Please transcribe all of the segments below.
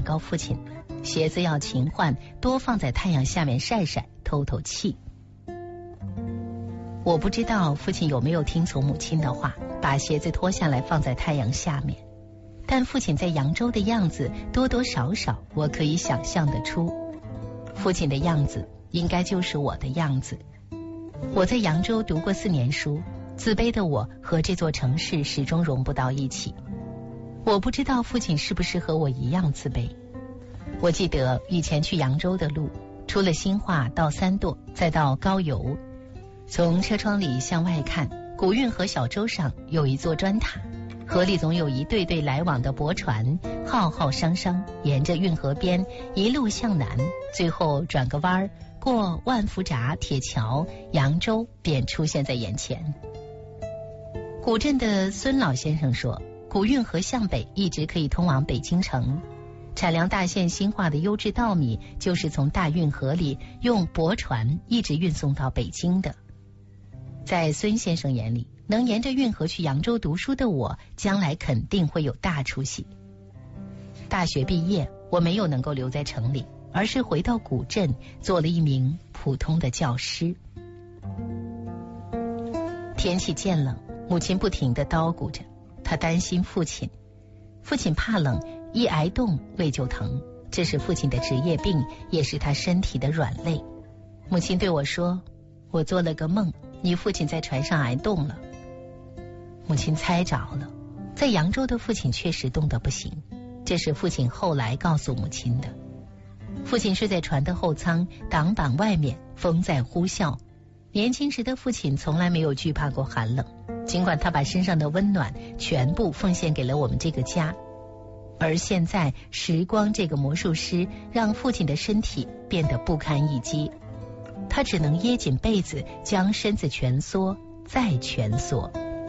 告父亲，鞋子要勤换，多放在太阳下面晒晒，透透气。我不知道父亲有没有听从母亲的话，把鞋子脱下来放在太阳下面，但父亲在扬州的样子多多少少我可以想象得出，父亲的样子应该就是我的样子。我在扬州读过4年书，自卑的我和这座城市始终融不到一起。我不知道父亲是不是和我一样自卑。我记得以前去扬州的路，出了新化到三垛，再到高邮，从车窗里向外看，古运河小洲上有一座砖塔，河里总有一对对来往的驳船，浩浩汤汤沿着运河边一路向南，最后转个弯，过万福闸铁桥，扬州便出现在眼前。古镇的孙老先生说，古运河向北一直可以通往北京城，产粮大县新化的优质稻米就是从大运河里用驳船一直运送到北京的。在孙先生眼里，能沿着运河去扬州读书的我，将来肯定会有大出息。大学毕业，我没有能够留在城里，而是回到古镇，做了一名普通的教师。天气渐冷，母亲不停地叨咕着，她担心父亲怕冷，一挨冻胃就疼，这是父亲的职业病，也是他身体的软肋。母亲对我说，我做了个梦，你父亲在船上挨冻了。母亲猜着了，在扬州的父亲确实冻得不行，这是父亲后来告诉母亲的。父亲睡在船的后舱，挡板外面风在呼啸。年轻时的父亲从来没有惧怕过寒冷，尽管他把身上的温暖全部奉献给了我们这个家。而现在时光这个魔术师让父亲的身体变得不堪一击，他只能掖紧被子，将身子蜷缩再蜷缩。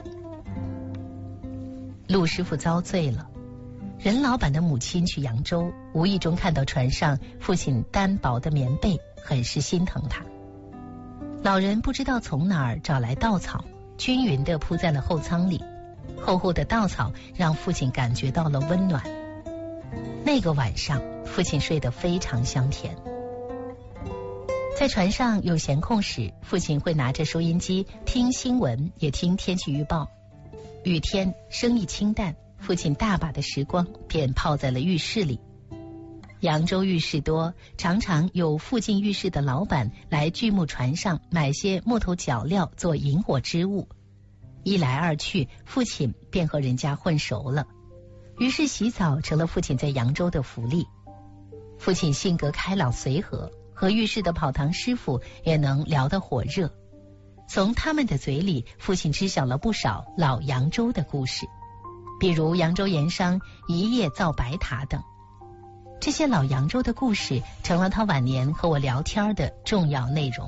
陆师傅遭罪了，任老板的母亲去扬州，无意中看到船上父亲单薄的棉被，很是心疼他。老人不知道从哪儿找来稻草，均匀地铺在了后舱里，厚厚的稻草让父亲感觉到了温暖。那个晚上，父亲睡得非常香甜。在船上有闲空时，父亲会拿着收音机听新闻，也听天气预报。雨天生意清淡，父亲大把的时光便泡在了浴室里。扬州浴室多，常常有附近浴室的老板来巨木船上买些木头脚料做引火之物。一来二去，父亲便和人家混熟了，于是洗澡成了父亲在扬州的福利。父亲性格开朗随和，和浴室的跑堂师傅也能聊得火热。从他们的嘴里，父亲知晓了不少老扬州的故事，比如扬州盐商一夜造白塔等。这些老扬州的故事成了他晚年和我聊天的重要内容。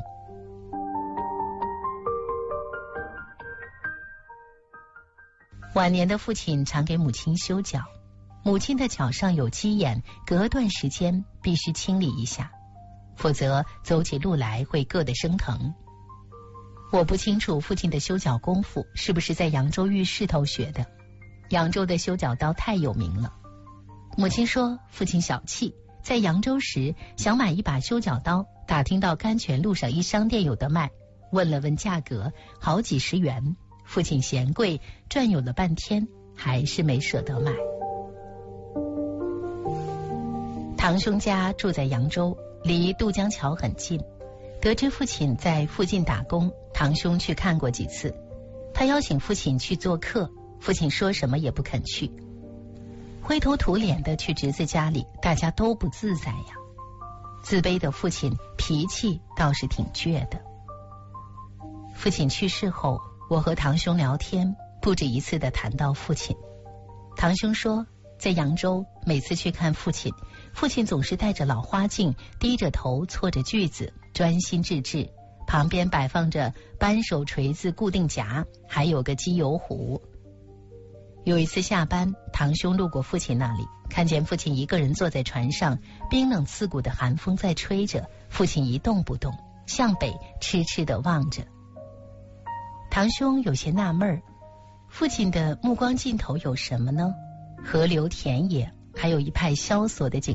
晚年的父亲常给母亲修脚，母亲的脚上有鸡眼，隔段时间必须清理一下，否则走起路来会硌得生疼。我不清楚父亲的修脚功夫是不是在扬州浴室头学的，扬州的修脚刀太有名了。母亲说父亲小气，在扬州时想买一把修脚刀，打听到甘泉路上一商店有得卖，问了问价格，好几十元。父亲嫌贵，转悠了半天，还是没舍得买。堂兄家住在扬州，离渡江桥很近。得知父亲在附近打工，堂兄去看过几次。他邀请父亲去做客，父亲说什么也不肯去。灰头土脸的去侄子家里，大家都不自在呀。自卑的父亲脾气倒是挺倔的。父亲去世后，我和堂兄聊天，不止一次的谈到父亲。堂兄说，在扬州每次去看父亲，父亲总是戴着老花镜，低着头搓着锯子，专心致志，旁边摆放着扳手锤子固定夹，还有个机油壶。有一次下班，堂兄路过父亲那里，看见父亲一个人坐在船上，冰冷刺骨的寒风在吹着，父亲一动不动，向北痴痴地望着。堂兄有些纳闷，父亲的目光尽头有什么呢？河流田野，还有一派萧索的景